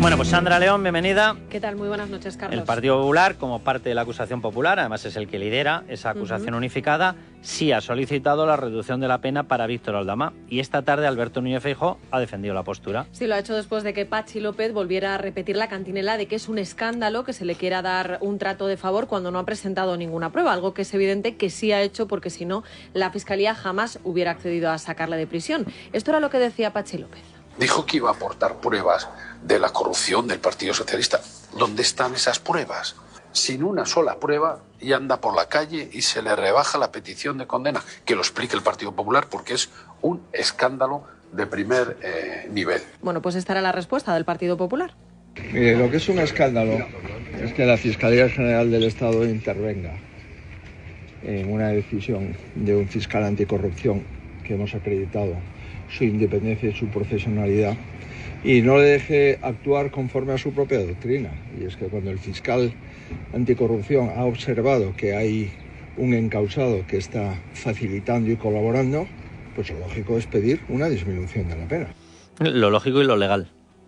Bueno, pues Sandra León, bienvenida. ¿Qué tal? Muy buenas noches, Carlos. El Partido Popular, como parte de la acusación popular, además es el que lidera esa acusación unificada, sí ha solicitado la reducción de la pena para Víctor Aldama. Y esta tarde Alberto Núñez Feijóo ha defendido la postura. Sí, lo ha hecho después de que Patxi López volviera a repetir la cantinela de que es un escándalo que se le quiera dar un trato de favor cuando no ha presentado ninguna prueba, algo que es evidente que sí ha hecho porque si no, la Fiscalía jamás hubiera accedido a sacarle de prisión. Esto era lo que decía Patxi López. Dijo que iba a aportar pruebas de la corrupción del Partido Socialista. ¿Dónde están esas pruebas? Sin una sola prueba y anda por la calle y se le rebaja la petición de condena. Que lo explique el Partido Popular porque es un escándalo de primer nivel. Bueno, pues esta era la respuesta del Partido Popular. Mire, lo que es un escándalo es que la Fiscalía General del Estado intervenga en una decisión de un fiscal anticorrupción que hemos acreditado su independencia y su profesionalidad y no le deje actuar conforme a su propia doctrina. Y es que cuando el fiscal anticorrupción ha observado que hay un encausado que está facilitando y colaborando, pues lo lógico es pedir una disminución de la pena. Lo lógico y lo legal.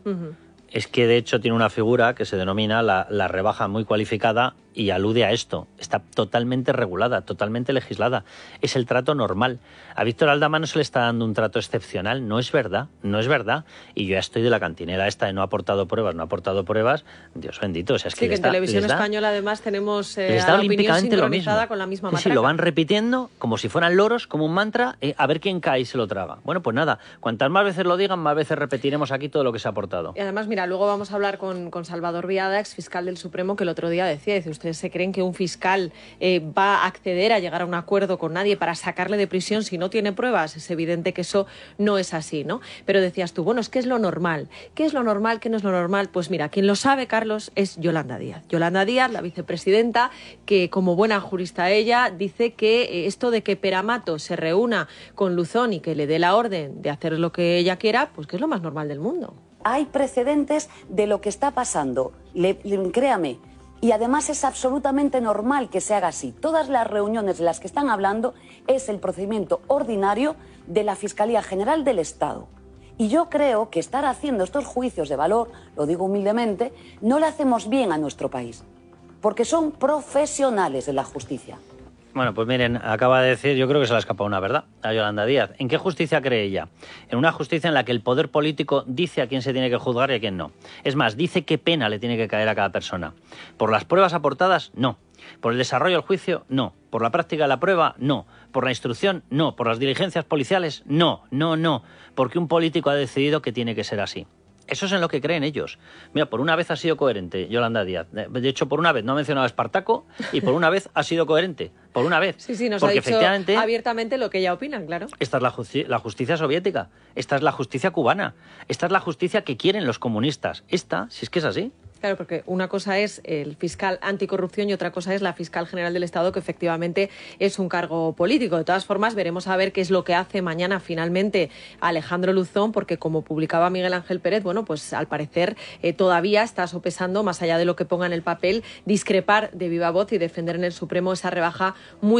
Es que de hecho tiene una figura que se denomina la rebaja muy cualificada y alude a esto. Está totalmente regulada, totalmente legislada. Es el trato normal. A Víctor Aldama no se le está dando un trato excepcional. No es verdad, no es verdad. Y yo ya estoy de la cantinela esta de no ha aportado pruebas. Dios bendito. O sea, es que sí, que en Televisión Española además tenemos la opinión sincronizada con la misma matraca. Sí, lo van repitiendo como si fueran loros, como un mantra, a ver quién cae y se lo traga. Bueno, pues nada, cuantas más veces lo digan, más veces repetiremos aquí todo lo que se ha aportado. Y además, mira, luego vamos a hablar con Salvador Biada, exfiscal del Supremo, que el otro día decía, dice, ¿ustedes se creen que un fiscal va a acceder a llegar a un acuerdo con nadie para sacarle de prisión si no tiene pruebas? Es evidente que eso no es así, ¿no? Pero decías tú, bueno, es que es lo normal. ¿Qué es lo normal? ¿Qué no es lo normal? Pues mira, quien lo sabe, Carlos, es Yolanda Díaz. Yolanda Díaz, la vicepresidenta, que como buena jurista ella, dice que esto de que Peramato se reúna con Luzón y que le dé la orden de hacer lo que ella quiera, pues que es lo más normal del mundo. Hay precedentes de lo que está pasando, créame, y además es absolutamente normal que se haga así. Todas las reuniones de las que están hablando es el procedimiento ordinario de la Fiscalía General del Estado. Y yo creo que estar haciendo estos juicios de valor, lo digo humildemente, no le hacemos bien a nuestro país, porque son profesionales de la justicia. Bueno, pues miren, acaba de decir, yo creo que se le ha escapado una verdad a Yolanda Díaz. ¿En qué justicia cree ella? En una justicia en la que el poder político dice a quién se tiene que juzgar y a quién no. Es más, dice qué pena le tiene que caer a cada persona. ¿Por las pruebas aportadas? No. ¿Por el desarrollo del juicio? No. ¿Por la práctica de la prueba? No. ¿Por la instrucción? No. ¿Por las diligencias policiales? No. Porque un político ha decidido que tiene que ser así. Eso es en lo que creen ellos. Mira, por una vez ha sido coherente Yolanda Díaz. De hecho, por una vez no ha mencionado a Espartaco y por una vez ha sido coherente. Por una vez. Sí, nos porque ha dicho abiertamente lo que ella opina, claro. Esta es la justicia soviética. Esta es la justicia cubana. Esta es la justicia que quieren los comunistas. Esta, si es que es así. Claro, porque una cosa es el fiscal anticorrupción y otra cosa es la fiscal general del Estado, que efectivamente es un cargo político. De todas formas, veremos a ver qué es lo que hace mañana finalmente Alejandro Luzón, porque como publicaba Miguel Ángel Pérez, bueno, pues al parecer todavía está sopesando, más allá de lo que ponga en el papel, discrepar de viva voz y defender en el Supremo esa rebaja muy